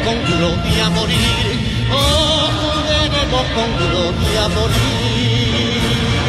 con gloria a morir, oh, jugaremos con gloria a morir.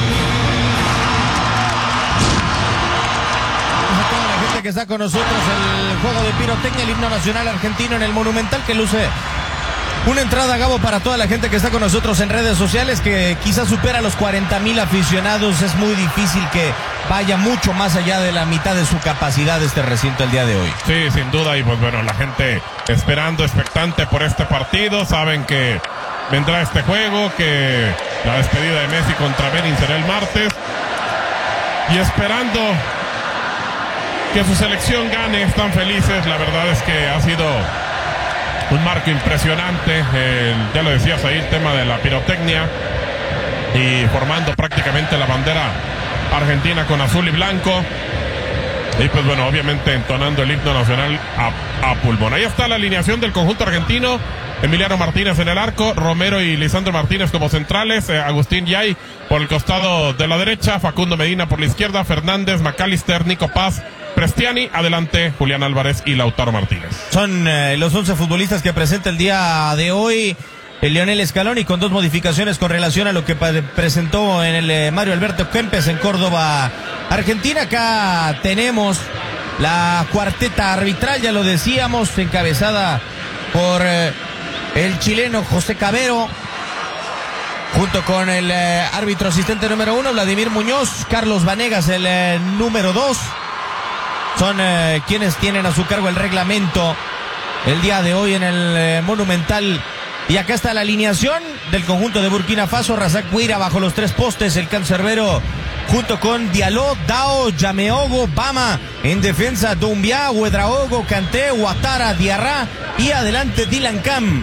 A toda la gente que está con nosotros, el juego de pirotecnia, el himno nacional argentino en el Monumental, que luce una entrada, Gabo, para toda la gente que está con nosotros en redes sociales, que quizás supera los 40,000 aficionados. Es muy difícil que vaya mucho más allá de la mitad de su capacidad este recinto el día de hoy. Sí, sin duda, y pues bueno, la gente esperando, expectante por este partido. Saben que vendrá este juego, que la despedida de Messi contra Benin será el martes, y esperando que su selección gane. Están felices. La verdad es que ha sido un marco impresionante, ya lo decías ahí, el tema de la pirotecnia, y formando prácticamente la bandera argentina con azul y blanco, y pues bueno, obviamente entonando el himno nacional a pulmón. Ahí está la alineación del conjunto argentino: Emiliano Martínez en el arco, Romero y Lisandro Martínez como centrales, Agustín Yay por el costado de la derecha, Facundo Medina por la izquierda, Fernández, McAllister, Nico Paz, Prestiani, adelante Julián Álvarez y Lautaro Martínez. Son los 11 futbolistas que presenta el día de hoy el Lionel Scaloni, con 2 modificaciones con relación a lo que presentó en el Mario Alberto Kempes en Córdoba, Argentina. Acá tenemos la cuarteta arbitral, ya lo decíamos, encabezada por el chileno José Cabero, junto con el árbitro asistente número 1, Vladimir Muñoz, Carlos Vanegas, el número 2. Son quienes tienen a su cargo el reglamento el día de hoy en el Monumental. Y acá está la alineación del conjunto de Burkina Faso: Razak Guira bajo los 3 postes, el cancerbero junto con Diallo, Dao, Yameogo, Bama. En defensa, Doumbia, Ouedraogo, Kanté, Ouattara, Diarra, y adelante Dylan Cam.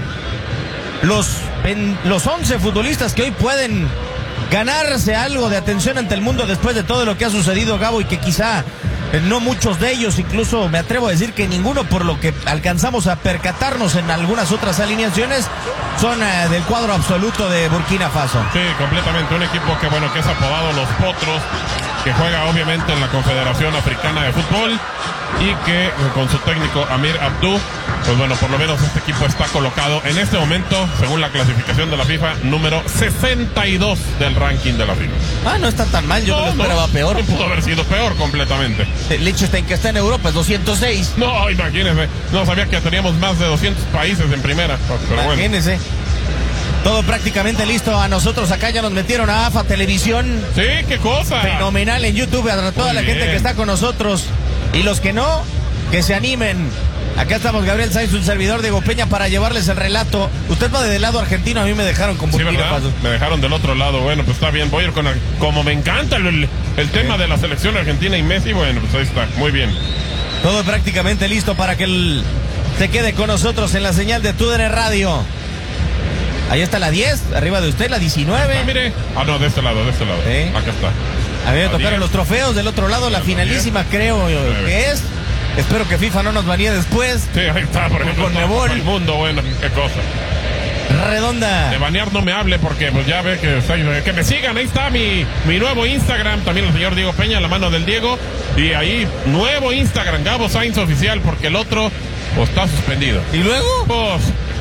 Los 11 futbolistas que hoy pueden ganarse algo de atención ante el mundo después de todo lo que ha sucedido, Gabo, y que quizá no muchos de ellos, incluso me atrevo a decir que ninguno, por lo que alcanzamos a percatarnos en algunas otras alineaciones, son del cuadro absoluto de Burkina Faso. Sí, completamente. Un equipo que, bueno, que es apodado Los Potros, que juega obviamente en la Confederación Africana de Fútbol, y que con su técnico Amir Abdou, pues bueno, por lo menos este equipo está colocado en este momento, según la clasificación de la FIFA, número 62 del ranking de la FIFA. Ah, no está tan mal, yo no lo esperaba peor. Pudo haber sido peor completamente. Liechtenstein, que está en Europa, es 206. No, imagínense, no sabía que teníamos más de 200 países en primera, pero imagínense. Bueno. Todo prácticamente listo. A nosotros acá ya nos metieron a AFA Televisión. Sí, qué cosa. Fenomenal en YouTube, a toda la gente que está con nosotros. Y los que no, que se animen. Acá estamos Gabriel Sainz, un servidor, Diego Peña, para llevarles el relato. Usted va del lado argentino, a mí me dejaron con Burkina Faso. Me dejaron del otro lado. Bueno, pues está bien, voy a ir con como me encanta el tema de la selección argentina y Messi. Bueno, pues ahí está, muy bien. Todo prácticamente listo para que se quede con nosotros en la señal de TUDN Radio. Ahí está la 10, arriba de usted, la 19. Ah, mire. Ah, no, de este lado. ¿Sí? Acá está. A mí me tocaron los trofeos del otro lado, la finalísima, creo que es. Espero que FIFA no nos banee después. Sí, ahí está, por ejemplo, Conmebol. El mundo, bueno, qué cosa. Redonda. De banear no me hable, porque pues ya ve que me sigan. Ahí está mi nuevo Instagram, también el señor Diego Peña, la mano del Diego. Y ahí, nuevo Instagram, Gabo Sainz Oficial, porque el otro pues está suspendido. ¿Y luego? Pues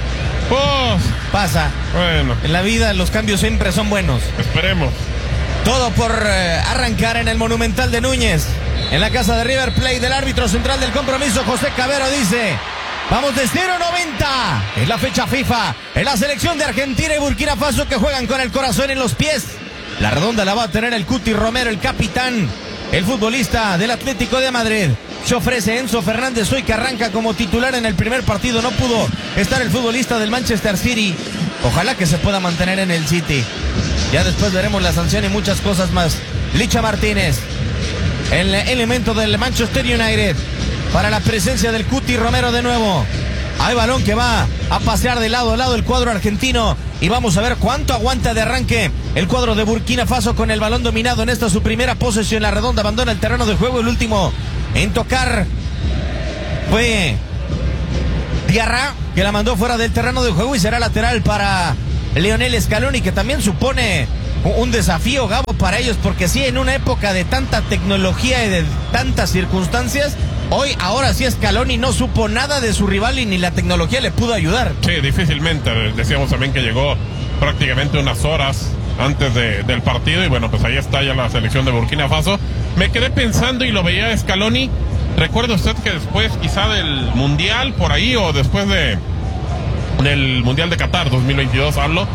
pasa. Bueno. En la vida los cambios siempre son buenos. Esperemos. Todo por arrancar en el Monumental de Núñez, en la casa de River Plate. Del árbitro central del compromiso, José Cabero, dice: vamos de 0-90. Es la fecha FIFA. Es la selección de Argentina y Burkina Faso que juegan con el corazón en los pies. La redonda la va a tener el Cuti Romero, el capitán, el futbolista del Atlético de Madrid. Se ofrece Enzo Fernández hoy, que arranca como titular en el primer partido. No pudo estar el futbolista del Manchester City. Ojalá que se pueda mantener en el City. Ya después veremos la sanción y muchas cosas más. Licha Martínez, el elemento del Manchester United, para la presencia del Cuti Romero de nuevo. Hay balón que va a pasear de lado a lado el cuadro argentino. Y vamos a ver cuánto aguanta de arranque el cuadro de Burkina Faso con el balón dominado en esta su primera posesión. La redonda abandona el terreno de juego. El último en tocar fue Diarra, que la mandó fuera del terreno de juego, y será lateral para Lionel Scaloni, que también supone un desafío, Gabo, para ellos, porque sí, en una época de tanta tecnología y de tantas circunstancias, Hoy, ahora sí, Scaloni no supo nada de su rival y ni la tecnología le pudo ayudar. Sí, difícilmente. Decíamos también que llegó prácticamente unas horas antes del partido y bueno, pues ahí está ya la selección de Burkina Faso. Me quedé pensando y lo veía a Scaloni. ¿Recuerda usted que después quizá del Mundial por ahí o después del Mundial de Qatar 2022 hablo,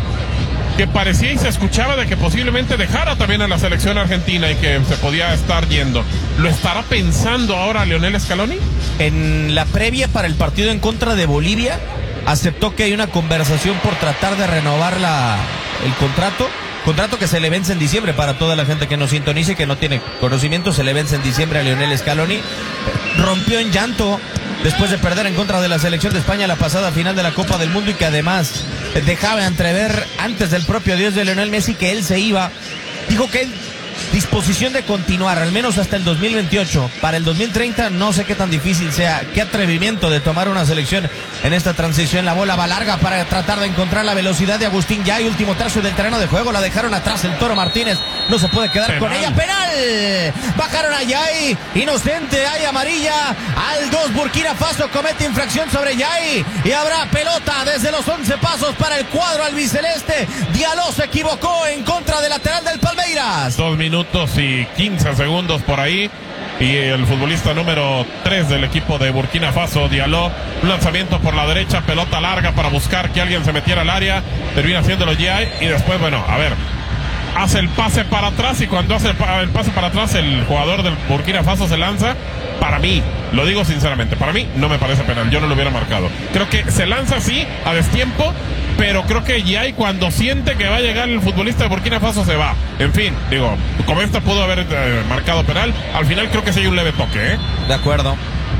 que parecía y se escuchaba de que posiblemente dejara también a la selección argentina y que se podía estar yendo? ¿Lo estará pensando ahora Lionel Scaloni? En la previa para el partido en contra de Bolivia, aceptó que hay una conversación por tratar de renovar el contrato que se le vence en diciembre. Para toda la gente que no sintonice y que no tiene conocimiento, se le vence en diciembre a Lionel Scaloni. Rompió en llanto después de perder en contra de la selección de España la pasada final de la Copa del Mundo y que además dejaba entrever antes del propio Dios de Lionel Messi que él se iba. Dijo que él disposición de continuar al menos hasta el 2028. Para el 2030 no sé qué tan difícil sea. Qué atrevimiento de tomar una selección en esta transición. La bola va larga para tratar de encontrar la velocidad de Agustín Yay. Último tercio del terreno de juego. La dejaron atrás el Toro Martínez. No se puede quedar con ella. ¡Penal! Bajaron a Yay. Inocente. Hay amarilla. Al 2 Burkina Faso comete infracción sobre Yay. Y habrá pelota desde los 11 pasos para el cuadro albiceleste. Diallo se equivocó en contra del lateral del Palmeiras. 2 minutos y 15 segundos por ahí. Y el futbolista número 3 del equipo de Burkina Faso, Diallo, un lanzamiento por la derecha, pelota larga para buscar que alguien se metiera al área, termina haciéndolo Yay y después, bueno, a ver, hace el pase para atrás y cuando hace el pase para atrás el jugador del Burkina Faso se lanza. Para mí, lo digo sinceramente, para mí no me parece penal, yo no lo hubiera marcado. Creo que se lanza así, a destiempo, pero creo que Yay cuando siente que va a llegar el futbolista de Burkina Faso se va. En fin, digo, como esta pudo haber marcado penal, al final creo que sí hay un leve toque, ¿eh? De acuerdo.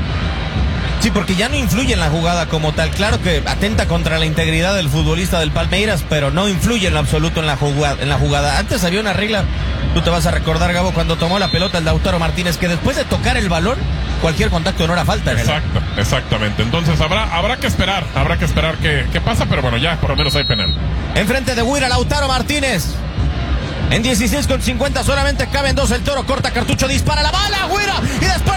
Sí, porque ya no influye en la jugada como tal. Claro que atenta contra la integridad del futbolista del Palmeiras, pero no influye en lo absoluto en la jugada. Antes había una regla, tú te vas a recordar, Gabo, cuando tomó la pelota el Lautaro Martínez, que después de tocar el balón, cualquier contacto no era falta. Exacto, exactamente. Entonces habrá que esperar qué pasa, pero bueno, ya por lo menos hay penal. Enfrente de Huira, Lautaro Martínez. En 16:50 solamente caben 2. El Toro corta cartucho, dispara la bala, Huira, y después